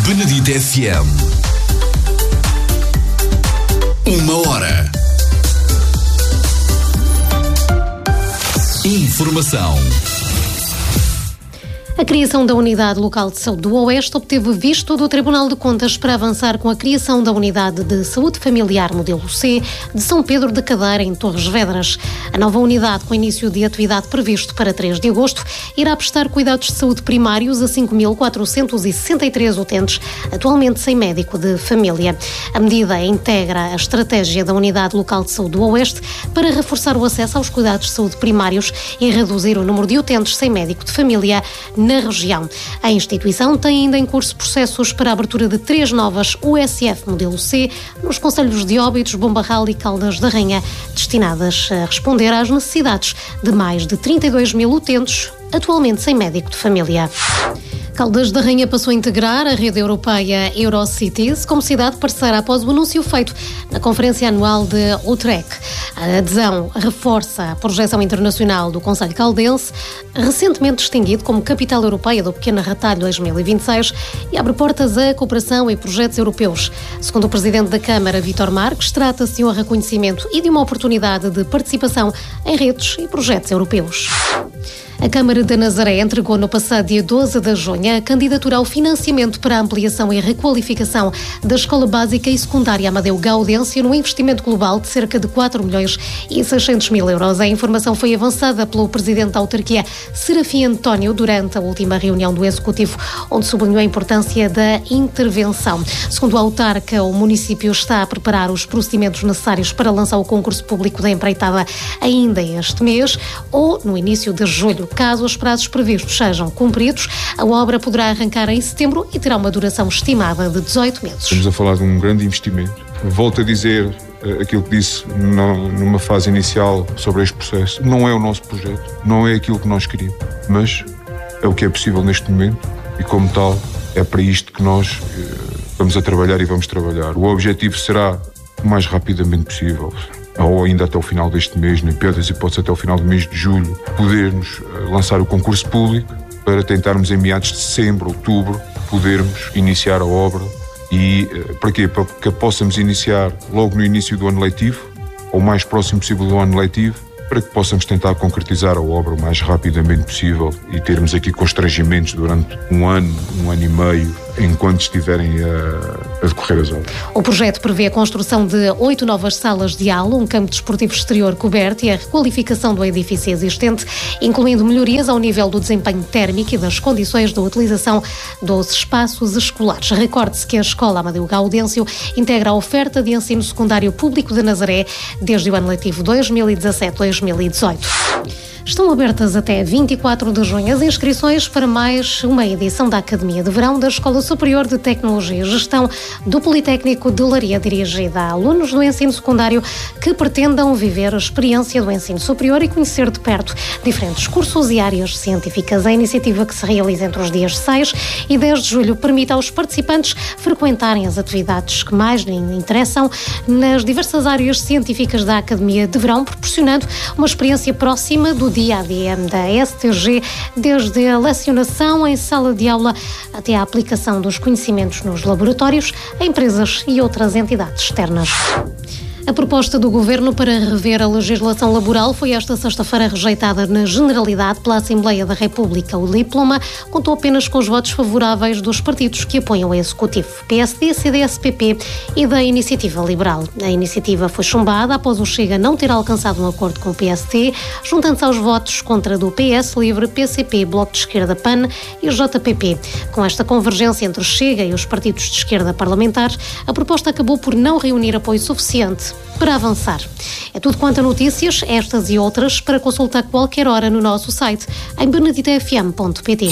Benedita FM. 1 hora. Informação. A criação da Unidade Local de Saúde do Oeste obteve visto do Tribunal de Contas para avançar com a criação da Unidade de Saúde Familiar Modelo C de São Pedro de Cadeira, em Torres Vedras. A nova unidade, com início de atividade previsto para 3 de agosto, irá prestar cuidados de saúde primários a 5.463 utentes, atualmente sem médico de família. A medida integra a estratégia da Unidade Local de Saúde do Oeste para reforçar o acesso aos cuidados de saúde primários e reduzir o número de utentes sem médico de família na região. A instituição tem ainda em curso processos para a abertura de 3 novas USF Modelo C nos concelhos de Óbidos, Bombarral e Caldas da Rainha, destinadas a responder às necessidades de mais de 32 mil utentes, atualmente sem médico de família. Caldas da Rainha passou a integrar a rede europeia Eurocities como cidade parceira após o anúncio feito na conferência anual de Utrecht. A adesão reforça a projeção internacional do concelho caldense, recentemente distinguido como Capital Europeia do Pequeno Retalho 2026, e abre portas à cooperação e projetos europeus. Segundo o Presidente da Câmara, Vítor Marques, trata-se de um reconhecimento e de uma oportunidade de participação em redes e projetos europeus. A Câmara de Nazaré entregou no passado dia 12 de junho a candidatura ao financiamento para a ampliação e requalificação da Escola Básica e Secundária Amadeu Gaudêncio num investimento global de cerca de 4.600.000 euros. A informação foi avançada pelo Presidente da Autarquia, Serafim António, durante a última reunião do Executivo, onde sublinhou a importância da intervenção. Segundo a autarca, o município está a preparar os procedimentos necessários para lançar o concurso público da empreitada ainda este mês ou no início de julho. Caso os prazos previstos sejam cumpridos, a obra poderá arrancar em setembro e terá uma duração estimada de 18 meses. Estamos a falar de um grande investimento. Volto a dizer aquilo que disse numa fase inicial sobre este processo. Não é o nosso projeto, não é aquilo que nós queríamos, mas é o que é possível neste momento e, como tal, é para isto que nós vamos a trabalhar e vamos trabalhar. O objetivo será o mais rapidamente possível, ou ainda até o final deste mês, nem pior das hipóteses, até o final do mês de julho, podermos lançar o concurso público para tentarmos em meados de setembro, outubro, podermos iniciar a obra. E para quê? Para que possamos iniciar logo no início do ano letivo, ou o mais próximo possível do ano letivo, para que possamos tentar concretizar a obra o mais rapidamente possível e termos aqui constrangimentos durante um ano e meio, enquanto estiverem a decorrer as obras. O projeto prevê a construção de 8 novas salas de aula, um campo desportivo exterior coberto e a requalificação do edifício existente, incluindo melhorias ao nível do desempenho térmico e das condições de utilização dos espaços escolares. Recorde-se que a Escola Amadeu Gaudêncio integra a oferta de ensino secundário público de Nazaré desde o ano letivo 2017-2018. Estão abertas até 24 de junho as inscrições para mais uma edição da Academia de Verão da Escola Superior de Tecnologia e Gestão do Politécnico de Leiria, dirigida a alunos do ensino secundário que pretendam viver a experiência do ensino superior e conhecer de perto diferentes cursos e áreas científicas. A iniciativa, que se realiza entre os dias 6 e 10 de julho, permite aos participantes frequentarem as atividades que mais lhes interessam nas diversas áreas científicas da Academia de Verão, proporcionando uma experiência próxima do dia-a-dia da STG, desde a lecionação em sala de aula até a aplicação dos conhecimentos nos laboratórios, a empresas e outras entidades externas. A proposta do Governo para rever a legislação laboral foi esta sexta-feira rejeitada na generalidade pela Assembleia da República. O diploma contou apenas com os votos favoráveis dos partidos que apoiam o Executivo, PSD, CDS, PP e da Iniciativa Liberal. A iniciativa foi chumbada após o Chega não ter alcançado um acordo com o PSD, juntando-se aos votos contra do PS, Livre, PCP, Bloco de Esquerda, PAN e JPP. Com esta convergência entre o Chega e os partidos de esquerda parlamentares, a proposta acabou por não reunir apoio suficiente para avançar. É tudo quanto a notícias, estas e outras, para consultar qualquer hora no nosso site em beneditafm.pt.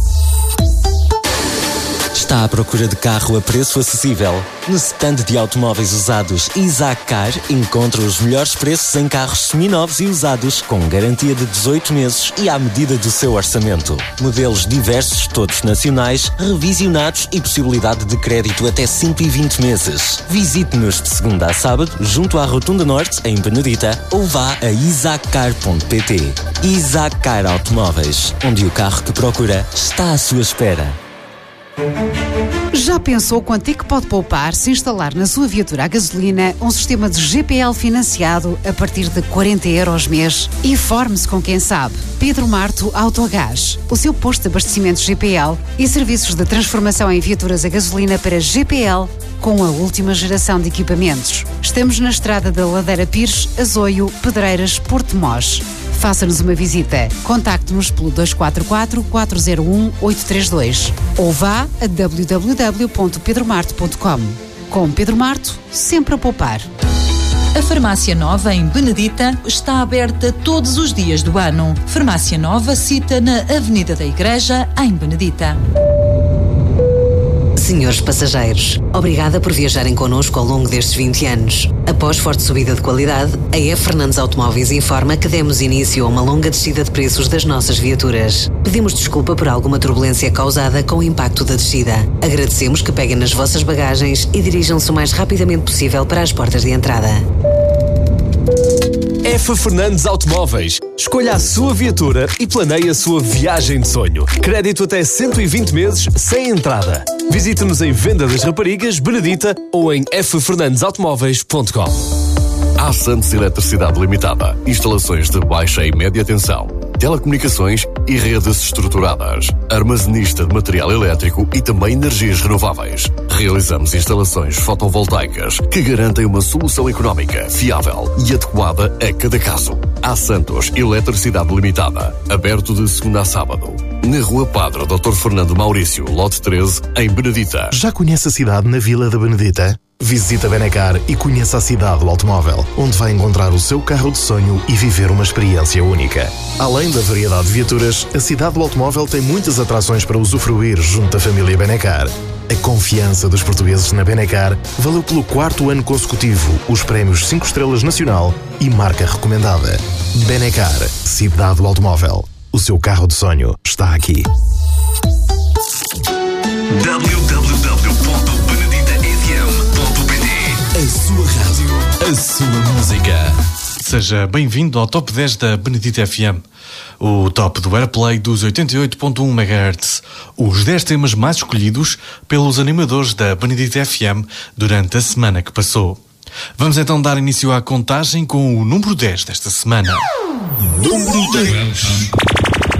Está à procura de carro a preço acessível? No stand de automóveis usados Isaac Car encontra os melhores preços em carros seminovos e usados com garantia de 18 meses e à medida do seu orçamento. Modelos diversos, todos nacionais, revisionados e possibilidade de crédito até 120 meses. Visite-nos de segunda a sábado junto à Rotunda Norte, em Benedita, ou vá a isaaccar.pt. Isaac Car Automóveis, onde o carro que procura está à sua espera. Já pensou quanto é que pode poupar se instalar na sua viatura a gasolina um sistema de GPL financiado a partir de 40 € mês? Informe-se com quem sabe. Pedro Marto Autogás, o seu posto de abastecimento GPL e serviços de transformação em viaturas a gasolina para GPL com a última geração de equipamentos. Estamos na estrada da Ladeira Pires, Azoio, Pedreiras, Porto Mós. Faça-nos uma visita. Contacte-nos pelo 244-401-832 ou vá a www.pedromarto.com. Com Pedro Marto, sempre a poupar. A Farmácia Nova, em Benedita, está aberta todos os dias do ano. Farmácia Nova, cita na Avenida da Igreja, em Benedita. Senhores passageiros, obrigada por viajarem connosco ao longo destes 20 anos. Após forte subida de qualidade, a F. Fernandes Automóveis informa que demos início a uma longa descida de preços das nossas viaturas. Pedimos desculpa por alguma turbulência causada com o impacto da descida. Agradecemos que peguem nas vossas bagagens e dirijam-se o mais rapidamente possível para as portas de entrada. F. Fernandes Automóveis. Escolha a sua viatura e planeie a sua viagem de sonho. Crédito até 120 meses sem entrada. Visite-nos em Venda das Raparigas, Benedita ou em ffernandesautomóveis.com. A Santos Eletricidade Limitada. Instalações de baixa e média tensão, telecomunicações e redes estruturadas. Armazenista de material elétrico e também energias renováveis. Realizamos instalações fotovoltaicas que garantem uma solução económica, fiável e adequada a cada caso. A Santos Eletricidade Limitada. Aberto de segunda a sábado. Na Rua Padre Dr. Fernando Maurício, lote 13, em Benedita. Já conhece a cidade na Vila da Benedita? Visite a Benacar e conheça a cidade do automóvel, onde vai encontrar o seu carro de sonho e viver uma experiência única. Além da variedade de viaturas, a cidade do automóvel tem muitas atrações para usufruir junto à família Benacar. A confiança dos portugueses na Benacar valeu pelo 4º ano consecutivo os prémios 5 estrelas nacional e marca recomendada. Benacar, cidade do automóvel. O seu carro de sonho está aqui. www.beneditafm.pt. A sua rádio, a sua música. Seja bem-vindo ao Top 10 da Benedita FM, o top do Airplay dos 88.1 MHz, os 10 temas mais escolhidos pelos animadores da Benedita FM durante a semana que passou. Vamos então dar início à contagem com o número 10 desta semana. Número 10.